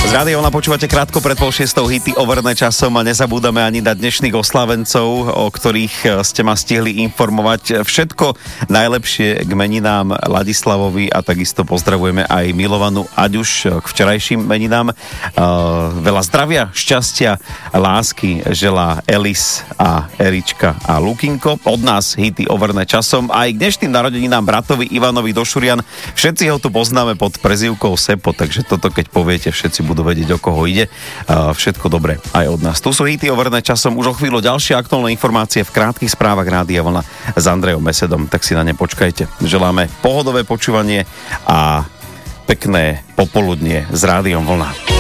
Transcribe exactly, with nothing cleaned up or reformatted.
Z Rádia Vlna počúvate krátko pred pol šiestou hity overné časom a nezabúdame ani na dnešných oslavencov, o ktorých ste ma stihli informovať. Všetko najlepšie k meninám Ladislavovi a takisto pozdravujeme aj milovanú Aďuš k včerajším meninám. Uh, veľa zdravia, šťastia, lásky želá Elis a Erička a Lukinko. Od nás hity overné časom aj k dnešným narodeninám bratovi Ivanovi Došurian. Všetci ho tu poznáme pod prezývkou Sepo, takže toto keď poviete, všetci budú vedieť, o koho ide. Uh, všetko dobré aj od nás. Tu sú hity overné časom. Už o chvíľu ďalšie aktuálne informácie v krátkych správach Rádia Vlna s Andrejom Mesedom. Tak si na ne počkajte. Želáme pohodové počúvanie a pekné popoludnie s Rádiom Vlna.